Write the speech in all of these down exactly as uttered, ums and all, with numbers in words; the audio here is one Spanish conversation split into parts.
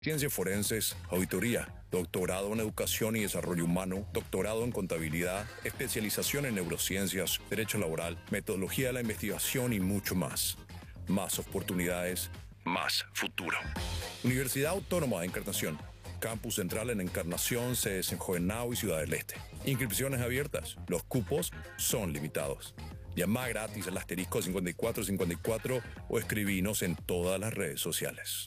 Ciencias forenses, auditoría, doctorado en educación y desarrollo humano, doctorado en contabilidad, especialización en neurociencias, derecho laboral, metodología de la investigación y mucho más. Más oportunidades, más futuro. Universidad Autónoma de Encarnación. Campus central en Encarnación, sedes en Jovenao y Ciudad del Este. Inscripciones abiertas. Los cupos son limitados. Llama gratis al asterisco cincuenta y cuatro cincuenta y cuatro o escribinos en todas las redes sociales.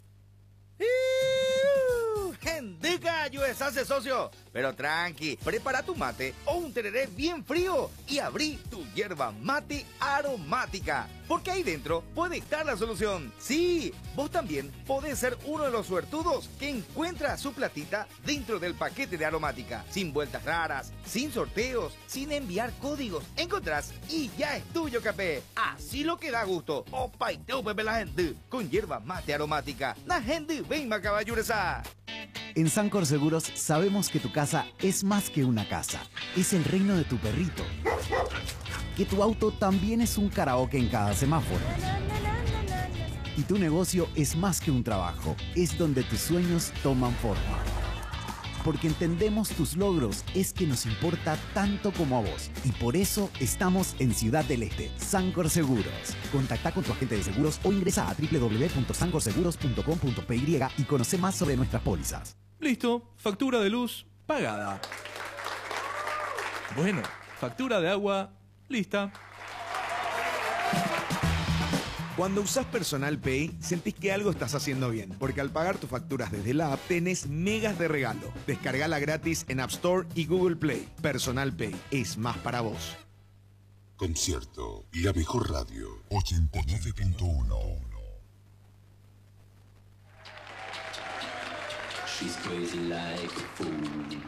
¡Gendica! ¡Yo hace socio! Pero tranqui, prepara tu mate o un tereré bien frío y abrí tu yerba mate aromática. Porque ahí dentro puede estar la solución. Sí, vos también podés ser uno de los suertudos que encuentra su platita dentro del paquete de aromática. Sin vueltas raras, sin sorteos, sin enviar códigos. Encontrás y ya es tuyo, capé. Así lo que da gusto. Opa y teu, pepe la gente. Con yerba mate aromática. La gente venga, caballuresa. En Sancor Seguros sabemos que tu casa es más que una casa. Es el reino de tu perrito. Que tu auto también es un karaoke en cada semáforo. Y tu negocio es más que un trabajo. Es donde tus sueños toman forma. Porque entendemos tus logros, es que nos importa tanto como a vos. Y por eso estamos en Ciudad del Este. Sancor Seguros. Contacta con tu agente de seguros o ingresa a doble u doble u doble u punto sancor seguros punto com punto p y y conoce más sobre nuestras pólizas. Listo, factura de luz pagada. Bueno, factura de agua lista. Cuando usás Personal Pay, sentís que algo estás haciendo bien, porque al pagar tus facturas desde la app, tenés megas de regalo. Descargala gratis en App Store y Google Play. Personal Pay es más para vos. Concierto, la mejor radio, ochenta y nueve punto uno. She's crazy like a fool.